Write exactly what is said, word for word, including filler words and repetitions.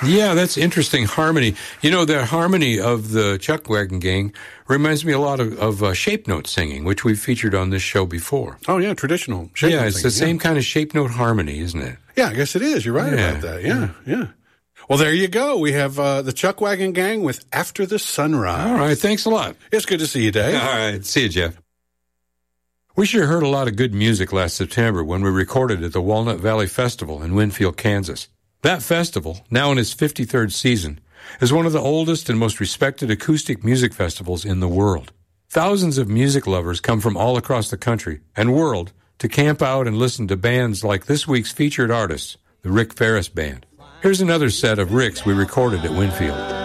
Yeah, that's interesting harmony. You know, the harmony of the Chuck Wagon Gang reminds me a lot of, of uh, shape note singing, which we've featured on this show before. Oh, yeah, traditional shape yeah, note it's singing, the same yeah. kind of shape note harmony, isn't it? Yeah, I guess it is. You're right yeah. about that. Yeah, yeah. Well, there you go. We have uh, the Chuck Wagon Gang with After the Sunrise. All right, thanks a lot. It's good to see you, Dave. All right, see you, Jeff. We sure heard a lot of good music last September when we recorded at the Walnut Valley Festival in Winfield, Kansas. That festival, now in its fifty-third season, is one of the oldest and most respected acoustic music festivals in the world. Thousands of music lovers come from all across the country and world to camp out and listen to bands like this week's featured artists, the Rick Ferris Band. Here's another set of Ricks we recorded at Winfield.